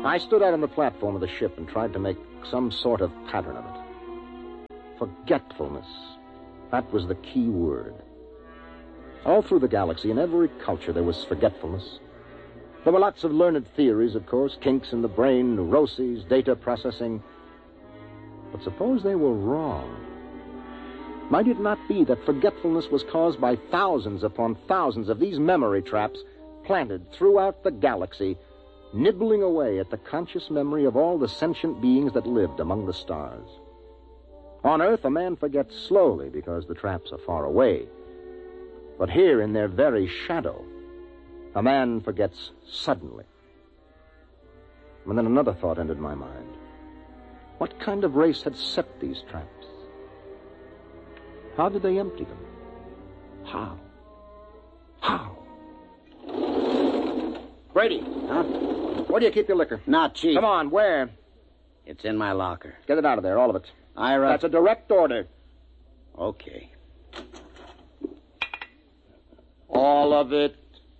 I stood out on the platform of the ship and tried to make some sort of pattern of it. Forgetfulness. That was the key word. All through the galaxy, in every culture, there was forgetfulness. There were lots of learned theories, of course, kinks in the brain, neuroses, data processing. But suppose they were wrong. Might it not be that forgetfulness was caused by thousands upon thousands of these memory traps planted throughout the galaxy, nibbling away at the conscious memory of all the sentient beings that lived among the stars? On Earth, a man forgets slowly because the traps are far away. But here, in their very shadow, a man forgets suddenly. And then another thought entered my mind. What kind of race had set these traps? How did they empty them? How? Brady. Huh? Where do you keep your liquor? Not cheap. Come on, where? It's in my locker. Get it out of there, all of it. Ira. That's a direct order. Okay. All of it.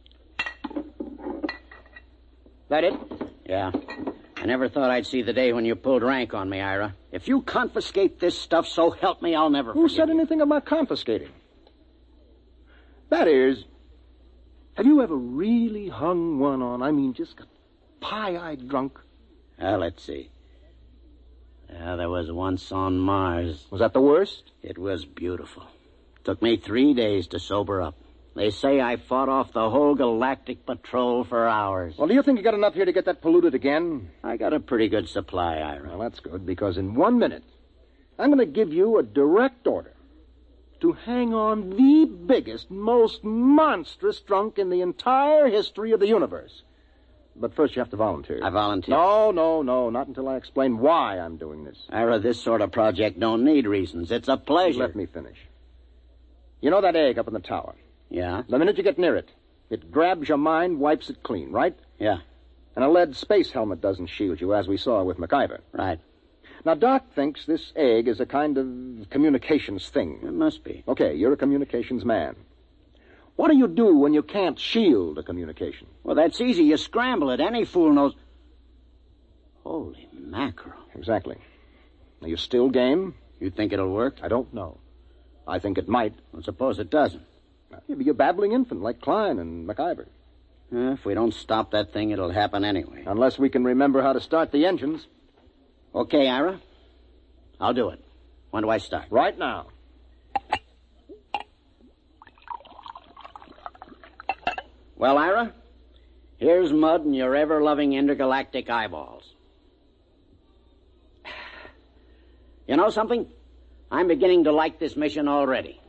That it? Yeah. I never thought I'd see the day when you pulled rank on me, Ira. If you confiscate this stuff, so help me, I'll never Who forgive said you. anything about confiscating? That is, have you ever really hung one on? I mean, just got pie-eyed drunk? Let's see. Yeah, there was once on Mars. Was that the worst? It was beautiful. Took me 3 days to sober up. They say I fought off the whole galactic patrol for hours. Well, do you think you got enough here to get that polluted again? I got a pretty good supply, Ira. Well, that's good, because in 1 minute, I'm going to give you a direct order to hang on the biggest, most monstrous drunk in the entire history of the universe. But first you have to volunteer. I volunteer. No, not until I explain why I'm doing this. Ira, this sort of project don't need reasons. It's a pleasure. Let me finish. You know that egg up in the tower? Yeah? The minute you get near it, it grabs your mind, wipes it clean, right? Yeah. And a lead space helmet doesn't shield you, as we saw with MacIver. Right. Now, Doc thinks this egg is a kind of communications thing. It must be. Okay, you're a communications man. What do you do when you can't shield a communication? Well, that's easy. You scramble it. Any fool knows. Holy mackerel. Exactly. Are you still game? You think it'll work? I don't know. I think it might. Well, suppose it doesn't. You'll be a babbling infant like Klein and MacIver. If we don't stop that thing, it'll happen anyway. Unless we can remember how to start the engines. Okay, Ira. I'll do it. When do I start? Right now. Well, Ira, here's mud in your ever-loving intergalactic eyeballs. You know something? I'm beginning to like this mission already.